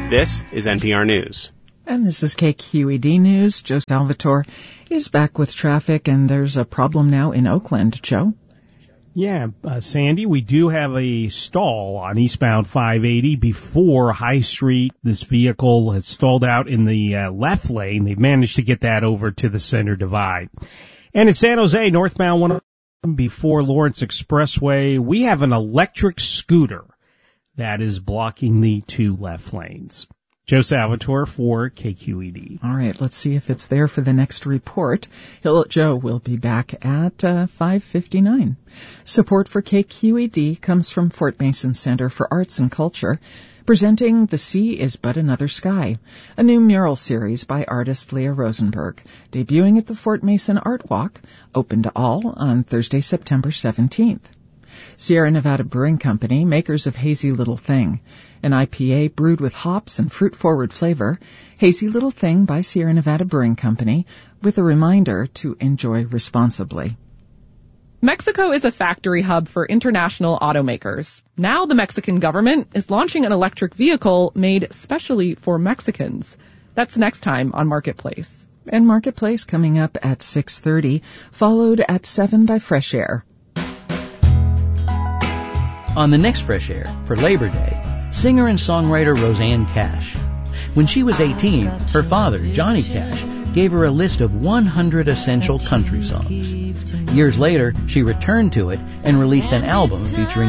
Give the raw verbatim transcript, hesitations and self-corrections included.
This is N P R News. And this is K Q E D News. Joe Salvatore is back with traffic, and there's a problem now in Oakland. Joe? Yeah, uh, Sandy, we do have a stall on eastbound five eighty before High Street. This vehicle has stalled out in the uh, left lane. They've managed to get that over to the center divide. And in San Jose, northbound one before Lawrence Expressway, we have an electric scooter that is blocking the two left lanes. Joe Salvatore for K Q E D. All right, let's see if it's there for the next report. He'll, Joe will be back at uh, five fifty-nine. Support for K Q E D comes from Fort Mason Center for Arts and Culture, presenting The Sea is But Another Sky, a new mural series by artist Leah Rosenberg, debuting at the Fort Mason Art Walk, open to all on Thursday, September seventeenth. Sierra Nevada Brewing Company, makers of Hazy Little Thing, an I P A brewed with hops and fruit-forward flavor. Hazy Little Thing by Sierra Nevada Brewing Company, with a reminder to enjoy responsibly. Mexico is a factory hub for international automakers. Now the Mexican government is launching an electric vehicle made specially for Mexicans. That's next time on Marketplace. And Marketplace coming up at six thirty, followed at seven by Fresh Air. On the next Fresh Air, for Labor Day, singer and songwriter Rosanne Cash. When she was eighteen, her father, Johnny Cash, gave her a list of one hundred essential country songs. Years later, she returned to it and released an album featuring